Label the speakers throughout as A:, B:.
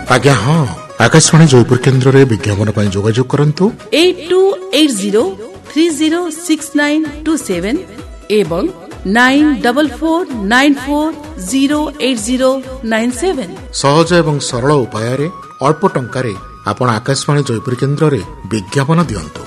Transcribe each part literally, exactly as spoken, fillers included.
A: आज्ञा हाँ आकाशवाणी जयपुर केन्द्र रे विज्ञापन पर जोगाजोग करंतु
B: eight to eight zero three zero six nine to seven एवं nine double four nine four zero eight zero nine seven.
A: सहज एवं सरल उपाय रे अल्प टंका रे आपण आकाशवाणी जयपुर केन्द्र रे विज्ञापन दियंतु।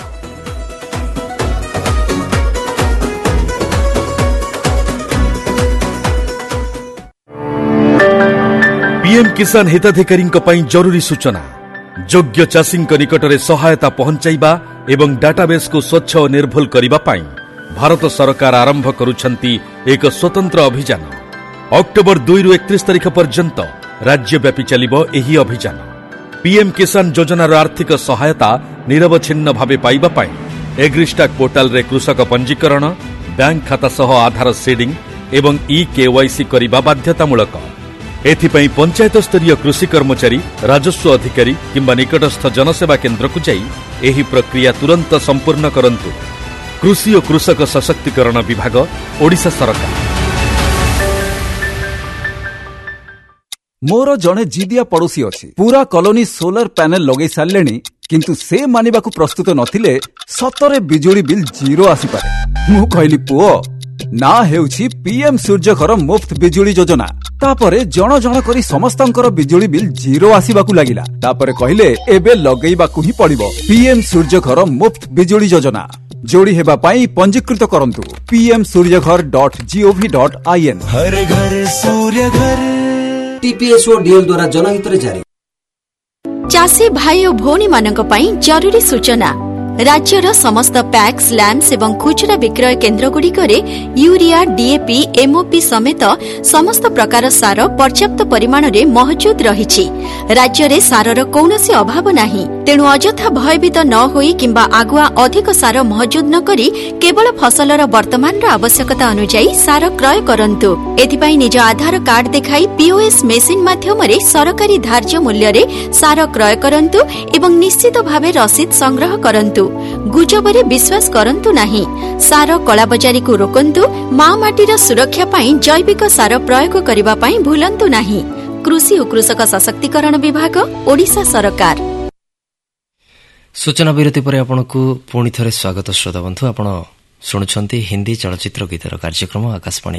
C: पीएम किसान हिताधिकारी जरूरी सूचना योग्य चाषी निकट में सहायता पहुंचाइबा एवं डाटाबेस को स्वच्छ और निर्भुल करने पाई भारत सरकार आरंभ करुछंती एक स्वतंत्र अभियान। अक्टोबर दुई रु एकतीस तारिख पर्यंत राज्यव्यापी चलिबो एही अभियान। पीएम किसान योजनार आर्थिक सहायता निरवच्छिन्न भावे पाइबा पाई एग्रिस्टाक पोर्टाल रे कृषक पंजीकरण बैंक खाता सह आधार सीडिंग एवं ई केवाईसी करने बाध्यतामूलक। एथिपाई पंचायत स्तरीय कृषि कर्मचारी राजस्व अधिकारी किंबा निकटस्थ जनसेवा केन्द्र को जाई एही प्रक्रिया तुरंत संपूर्ण करंतु। कृषि और कृषक सशक्तिकरण विभाग ओडिशा सरकार।
D: मोर जड़े जिदिया पड़ोसी अच्छी पूरा कॉलोनी सोलर पैनल लगे सारे किंतु से मानिबा को प्रस्तुत नथिले सतरे बिजुली बिल जीरो आसी पारे। मु कहली पुओ ना हेउछि पीएम सूर्य घर मुफ्त बिजुली योजना। तापरे जण जण करी समस्तंकर बिजुली बिल जीरो आसीबाकू लागिला। तापरे कहले एबे लगेइबाकू ही पड़िबो पीएम सूर्य घर मुफ्त बिजुली योजना। जोड़ी हेबा पाई पंजीकृत करंतु पीएम सूर्य घर डॉट जीओवी डॉट आईएन।
E: हर घर सूर्य घर
F: टीपीएसओ डीएल द्वारा जनहित रे जारी।
G: चाषी भाई और भौणी मानक पई जरूरी सूचना राज्यर समस्त पैक्स लैम्प्स एवं खुचरा विक्रय केन्द्र गुड़िकरे यूरिया डीएपी एमओपी समेत समस्त प्रकार सार पर्याप्त परिमाण रे मौजूद रहिछि। राज्य रे सारर कौनसी अभाव नाही। तेणु अଯଥା भयभीत न होई किंबा आगुआ अधिक सार मौजूद न करी केवल फसलर वर्तमान आवश्यकता अनुसार सार क्रय करंतु। एथिपाई निज आधार कार्ड देखाई पीओएस मेसिन माध्यम रे सरकारी धार्य मूल्य रे सार क्रय करंतु एवं निश्चित भावे रसीद संग्रह करंतु। गुजबरे विश्वास करंतु नाही। सार कलाबजारी को रोकंतु। मां माटीर सुरक्षा पाई जैविक सार प्रयोग करबा पाई भूलंतु नाही। कृषि और कृषक सशक्तिकरण विभाग ओडिशा सरकार।
H: सूचना विरति पर आपनकु पुणी थरे स्वागत श्रोता बंधु। आपण शुणुछंती हिंदी चलचित्र गीतर कार्यक्रम आकाशवाणी